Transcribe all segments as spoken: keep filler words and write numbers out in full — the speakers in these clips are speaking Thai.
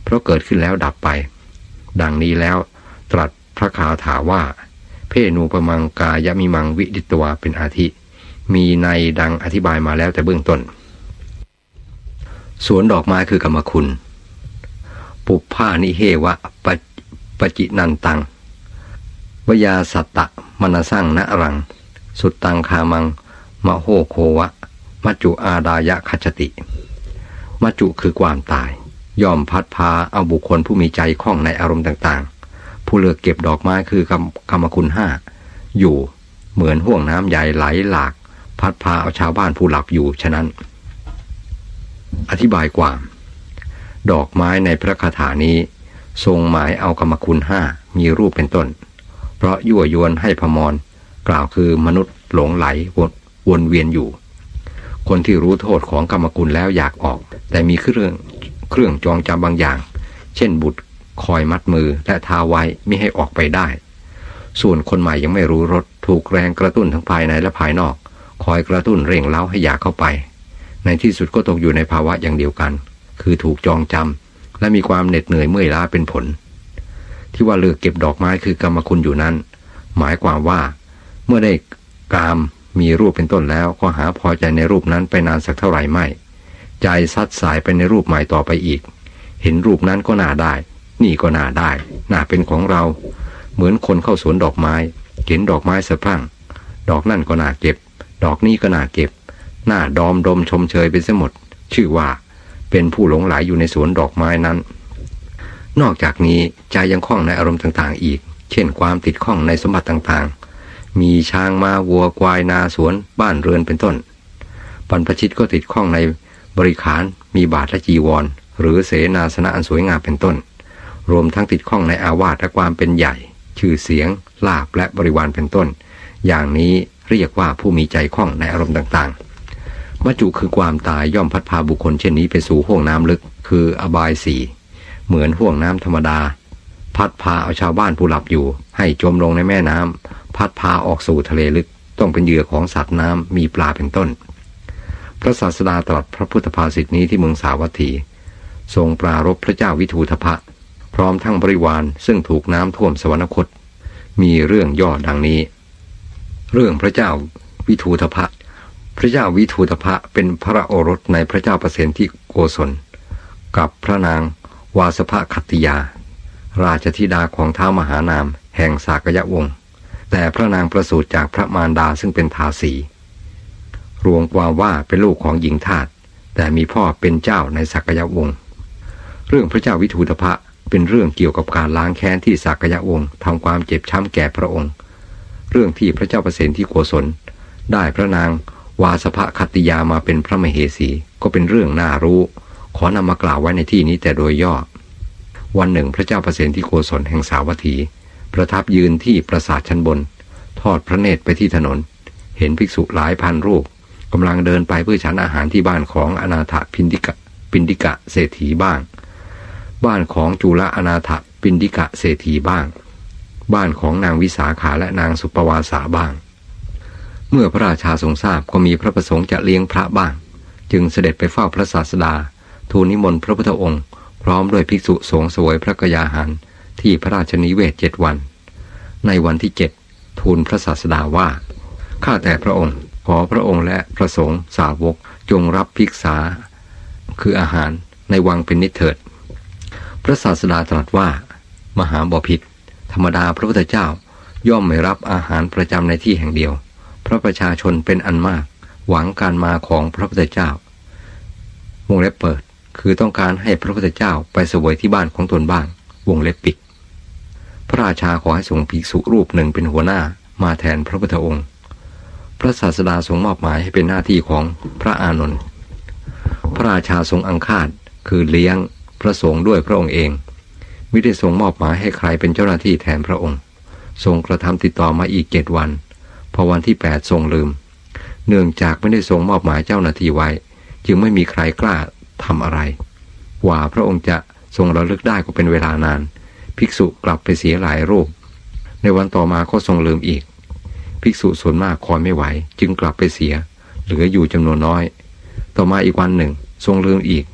เพราะเกิดขึ้นแล้วดับไปดังนี้แล้วตรัสพระคาถาว่าเพนูปมังกายมิมังวิดิตวาเป็นอาทิมีในดังอธิบายมาแล้วแต่เบื้องต้นสวนดอกไม้คือกรรมคุณปุพพานิเฮวะปปจินันตังวยาสัตตะมนสั่งณรังสุตตังคามังมโหโควะมัจจุอาดายะคัจจติมัจจุคือความตายย่อมพัดพาเอาบุคคลผู้มีใจคล่องในอารมณ์ต่างๆผู้เลือกเก็บดอกไม้คือกรรมกรรมคุณห้าอยู่เหมือนห่วงน้ำใหญ่ไหลหลากพัดพาเอาชาวบ้านผู้หลับอยู่ฉะนั้นอธิบายความดอกไม้ในพระคาถานี้ทรงหมายเอากรรมคุณห้ามีรูปเป็นต้นเพราะยั่วยวนให้พมรกล่าวคือมนุษย์หลงไหลวนเวียนอยู่คนที่รู้โทษของกรรมคุณแล้วอยากออกแต่มีเครื่องเครื่องจองจำบางอย่างเช่นบุตรคอยมัดมือและท้าไว้ไม่ให้ออกไปได้ส่วนคนใหม่ยังไม่รู้รสถูกแรงกระตุ้นทั้งภายในและภายนอกคอยกระตุ้นเร่งเร้าให้อยากเข้าไปในที่สุดก็ตกอยู่ในภาวะอย่างเดียวกันคือถูกจองจำและมีความเหน็ดเหนื่อยเมื่อยล้าเป็นผลที่ว่าเลือกเก็บดอกไม้คือกรรมคุณอยู่นั้นหมายความว่าเมื่อได้กามมีรูปเป็นต้นแล้วก็หาพอใจในรูปนั้นไปนานสักเท่าไหร่ไม่ใจซัดสายไปในรูปใหม่ต่อไปอีกเห็นรูปนั้นก็น่าได้นี่ก็น่าได้น่าเป็นของเราเหมือนคนเข้าสวนดอกไม้เห็นดอกไม้สะพรั่งดอกนั่นก็น่าเก็บดอกนี้ก็น่าเก็บน่าดอมดมชมเชยไปเสียหมดชื่อว่าเป็นผู้หลงไหลอยู่ในสวนดอกไม้นั้นนอกจากนี้ใจยังคล้องในอารมณ์ต่างๆอีกเช่นความติดข้องในสมบัติต่างๆมีช้างม้าวัวควายนาสวนบ้านเรือนเป็นต้นบรรพชิตก็ติดข้องในบริขารมีบาทและจีวรหรือเสนาสนะอันสวยงามเป็นต้นรวมทั้งติดข้องในอาวาสและความเป็นใหญ่ชื่อเสียงลาภและบริวารเป็นต้นอย่างนี้เรียกว่าผู้มีใจคล่องในอารมณ์ต่างๆมัจจุคือความตายย่อมพัดพาบุคคลเช่นนี้ไปสู่ห้วงน้ำลึกคืออบายสี่เหมือนห้วงน้ำธรรมดาพัดพาเอาชาวบ้านผู้หลับอยู่ให้จมลงในแม่น้ำพัดพาออกสู่ทะเลลึกต้องเป็นเหยื่อของสัตว์น้ำมีปลาเป็นต้นพระศาสดาตรัสพระพุทธภาษิตนี้ที่เมืองสาวัตถีทรงปรารภพระเจ้าวิทูธพะพร้อมทั้งบริวารซึ่งถูกน้ำท่วมสวรรคตมีเรื่องย่อดังนี้เรื่องพระเจ้าวิทูธพะพระเจ้าวิทูธพะเป็นพระโอรสในพระเจ้าประเสนที่โกศลกับพระนางวาสภคัตติยาราชธิดาของท้าวมหานามแห่งสากยวงศ์แต่พระนางประสูติจากพระมารดาซึ่งเป็นทาสีรวมความว่าเป็นลูกของหญิงทาสแต่มีพ่อเป็นเจ้าในสากยวงศ์เรื่องพระเจ้าวิทูธพะเป็นเรื่องเกี่ยวกับการล้างแค้นที่สากยวงศ์ทำความเจ็บช้ำแก่พระองค์เรื่องที่พระเจ้าประเสนที่โกศลได้พระนางวาสภคัตติยามาเป็นพระมเหสีก็เป็นเรื่องน่ารู้ขอนำมากล่าวไว้ในที่นี้แต่โดยย่อวันหนึ่งพระเจ้าประเสนที่โกศลแห่งสาวัตถีประทับยืนที่ปราสาทชั้นบนทอดพระเนตรไปที่ถนนเห็นภิกษุหลายพันรูปกำลังเดินไปเพื่อฉันอาหารที่บ้านของอนาถปิณฑิกะปิณฑิกะเศรษฐีบ้างบ้านของจุลอนาถปิณฑิกะเศรษฐีบ้างบ้านของนางวิสาขาและนางสุปวาสาบ้างเมื่อพระราชาทรงทราบก็มีพระประสงค์จะเลี้ยงพระบ้างจึงเสด็จไปเฝ้าพระศาสดาทูลนิมนต์พระพุทธองค์พร้อมด้วยภิกษุสงฆ์เสวยพระกยาหารที่พระราชนิเวศเจ็ดวันในวันที่เจ็ดทูลพระศาสดาว่าข้าแต่พระองค์ขอพระองค์และพระสงฆ์สาวกจงรับภิกษาคืออาหารในวังเป็นนิจเถิดพระศาสดาตรัสว่ามหาบพิตรธรรมดาพระพุทธเจ้าย่อมไม่รับอาหารประจำในที่แห่งเดียวเพราะประชาชนเป็นอันมากหวังการมาของพระพุทธเจ้าวงเล็บเปิดคือต้องการให้พระพุทธเจ้าไปเสวยที่บ้านของตนบ้างวงเล็บปิดพระราชาขอให้ส่งภิกษุรูปหนึ่งเป็นหัวหน้ามาแทนพระพุทธองค์พระศาสดาทรงมอบหมายให้เป็นหน้าที่ของพระอานนท์พระราชาทรงอังคาดคือเลี้ยงพระสงฆ์ด้วยพระองค์เองไม่ได้ทรงมอบหมายให้ใครเป็นเจ้าหน้าที่แทนพระองค์ทรงกระทำติดต่อมาอีกเจ็ดวันพอวันที่แปดทรงลืมเนื่องจากไม่ได้ทรงมอบหมายเจ้าหน้าที่ไว้จึงไม่มีใครกล้าทำอะไรกว่าพระองค์จะทรงระลึกได้ก็เป็นเวลานานภิกษุกลับไปเสียหลายรูปในวันต่อมาก็ทรงลืมอีกภิกษุส่วนมากคอยไม่ไหวจึงกลับไปเสียเหลืออยู่จำนวนน้อยต่อมาอีกวันหนึ่งทรงลืมอีก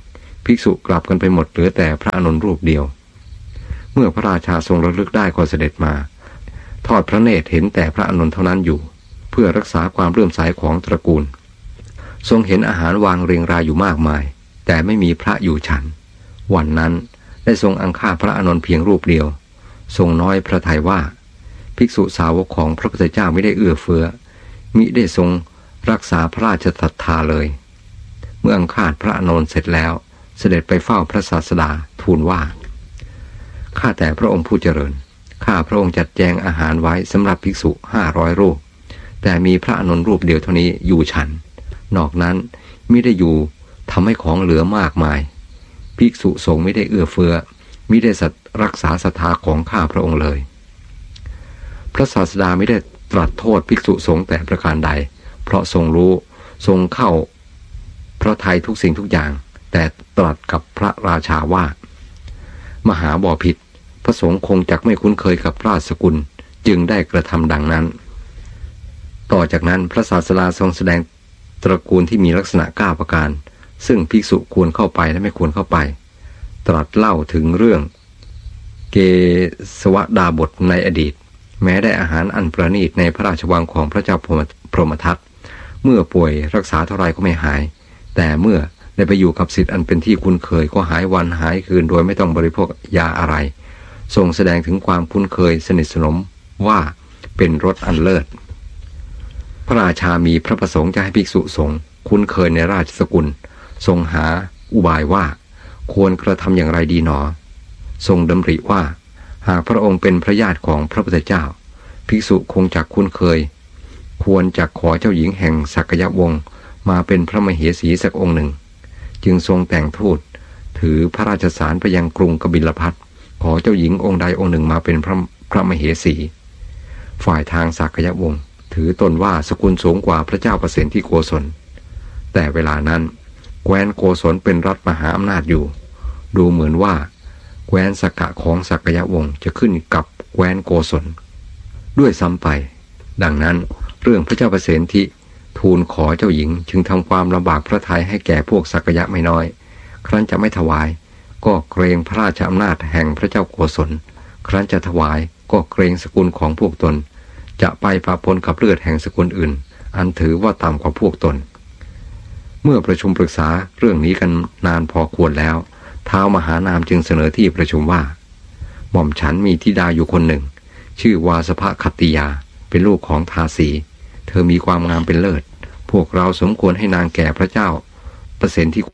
ภิกษุกลับกันไปหมดเหลือแต่พระอานนท์รูปเดียวเมื่อพระราชาทรงระลึกได้ก็เสด็จมาทอดพระเนตรเห็นแต่พระอานนท์เท่านั้นอยู่เพื่อรักษาความเลื่อมใสของตระกูลทรงเห็นอาหารวางเรียงรายอยู่มากมายแต่ไม่มีพระอยู่ฉันวันนั้นได้ทรงอังคาพระอานนท์เพียงรูปเดียวทรงน้อยพระทัยว่าภิกษุสาวกของพระพุทธเจ้าไม่ได้เอื้อเฟื้อมิได้ทรงรักษาพระราชศรัทธาเลยเมื่ออังคาพระอานนท์เสร็จแล้วเสด็จไปเฝ้าพระศาสดาทูลว่าข้าแต่พระองค์ผู้เจริญข้าพระองค์จัดแจงอาหารไว้สำหรับภิกษุห้าร้อยรูปแต่มีพระอานนท์รูปเดียวเท่านี้อยู่ฉันนอกนั้นมิได้อยู่ทำให้ของเหลือมากมายภิกษุสงฆ์ไม่ได้เอื้อเฟื้อมิได้รักษาศรัทธาของข้าพระองค์เลยพระศาสดาไม่ได้ตรัสโทษภิกษุสงฆ์แต่ประการใดเพราะทรงรู้ทรงเข้าพระทัยทุกสิ่งทุกอย่างแต่ตรัสกับพระราชาว่ามหาบพิตรพระสงฆ์คงจักไม่คุ้นเคยกับราชสกุลจึงได้กระทำดังนั้นต่อจากนั้นพระศาสดาทรงแสดงตระกูลที่มีลักษณะเก้าประการซึ่งภิกษุควรเข้าไปและไม่ควรเข้าไปตรัสเล่าถึงเรื่องเกสวดาบทในอดีตแม้ได้อาหารอันประณีตในพระราชวังของพระเจ้าพรหมทัตเมื่อป่วยรักษาเท่าไรก็ไม่หายแต่เมื่อได้ไปอยู่กับศิษย์อันเป็นที่คุ้นเคยก็หายวันหายคืนโดยไม่ต้องบริโภคยาอะไรทรงแสดงถึงความคุ้นเคยสนิทสนมว่าเป็นรสอันเลิศพระราชามีพระประสงค์จะให้ภิกษุสงฆ์คุ้นเคยในราชสกุลทรงหาอุบายว่าควรกระทำอย่างไรดีหนอทรงดำริว่าหากพระองค์เป็นพระญาติของพระพุทธเจ้าภิกษุคงจักคุ้นเคยควรจักขอเจ้าหญิงแห่งสักยวงศ์มาเป็นพระมเหสีสักองค์หนึ่งจึงทรงแต่งทูตถือพระราชสารไปยังกรุงกบิลพัสขอเจ้าหญิงองค์ใดองค์หนึ่งมาเป็นพระพระมเหสีฝ่ายทางสักยวงศ์ถือตนว่าสกุลสูงกว่าพระเจ้าประเสนที่โกศลแต่เวลานั้นแคว้นโกศลเป็นรัฐมหาอำนาจอยู่ดูเหมือนว่าแคว้นสักกะของสักยวงศ์จะขึ้นกับแคว้นโกศลด้วยซ้ำไปดังนั้นเรื่องพระเจ้าประเสนที่ทูลขอเจ้าหญิงจึงทำความลำบากพระทัยให้แก่พวกสักยะไม่น้อยครั้นจะไม่ถวายก็เกรงพระราชอำนาจแห่งพระเจ้าโกศลครั้นจะถวายก็เกรงสกุลของพวกตนจะไปปะปนกับเลือดแห่งสกุลอื่นอันถือว่าต่ำกว่าพวกตนเมื่อประชุมปรึกษาเรื่องนี้กันนานพอควรแล้วท้าวมหานามจึงเสนอที่ประชุมว่าหม่อมฉันมีธิดาอยู่คนหนึ่งชื่อวาสภคัตติยาเป็นลูกของทาสีเธอมีความงามเป็นเลิศพวกเราสมควรให้นางแก่พระเจ้าประเสนที่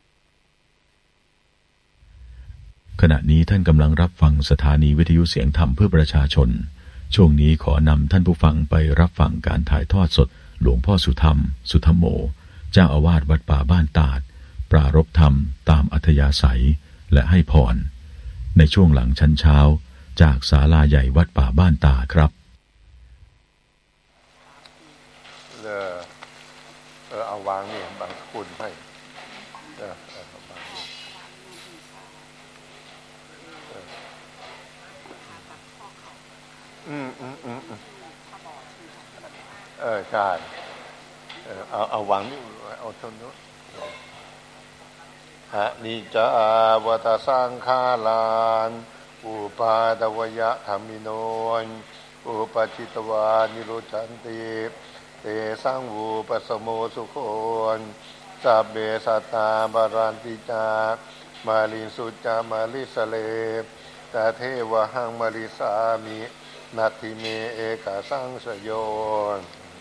ขณะนี้ท่านกำลังรับฟังสถานีวิทยุเสียงธรรมเพื่อประชาชนช่วงนี้ขอนำท่านผู้ฟังไปรับฟังการถ่ายทอดสดหลวงพ่อสุธรรมสุธรรมโมเจ้าอาวาสวัดป่าบ้านตาดปรารภธรรมตามอัธยาศัยและให้พรในช่วงหลังชั้นเช้าจากศาลาใหญ่วัดป่าบ้านตาดครับเออเออเอาวางนี่บางสกุลให้เออเออวางนี่อืมอืมอืมอืมเออใช่เออเอาเอาวางนี่เอาต้นนู้นฮะนิจาวัตสังขาลานอุปาทวยะธรรมิโนนอุปจิตวานิโรจันติเตสังวูปสโมสุโคนสัพเบสัตตาบารันติจามาลินสุจามาลิสเลตาเทวะหังมาลิสามินัตถิเมเอกสังสโยน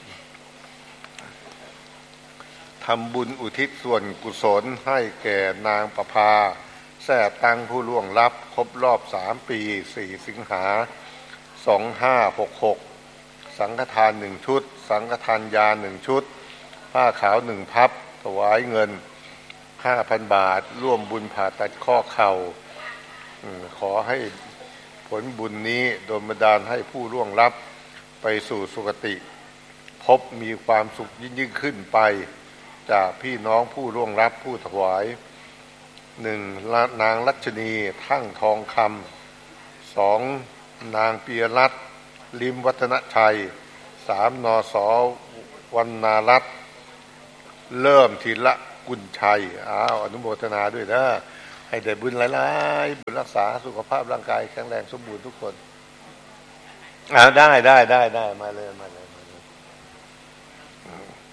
ทำบุญอุทิศส่วนกุศลให้แก่นางประภาแท้ตังผู้ล่วงลับครบรอบสามปีสี่สิงหาสองห้าหกหกสังฆทานหนึ่งชุดสังฆทานยาหนึ่งชุดผ้าขาวหนึ่งพับถวายเงินห้าพันบาทร่วมบุญผ่าตัดข้อเข่าขอให้ผลบุญนี้โดนบันดาลให้ผู้ล่วงลับไปสู่สุคติพบมีความสุขยิ่งยิ่งขึ้นไปจากพี่น้องผู้ล่วงลับผู้ถวายหนึ่งนางรัชนีทั้งทองคำสองนางปียรัตน์ลิมวัฒนชัยสามนสวรรณรัตน์เริ่มธีระกุลชัยอ้าวอนุโมทนาด้วยนะให้ได้บุญหลายๆบุญรักษาสุขภาพร่างกายแข็งแรงสมบูรณ์ทุกคนอ่าได้ได้ได้ได้มาเลยมาเลยมาเลย